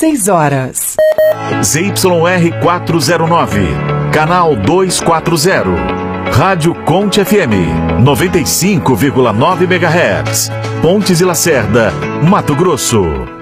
6 horas. ZYR 409, canal 240. Rádio Conte FM, 95,9 MHz. Pontes e Lacerda, Mato Grosso.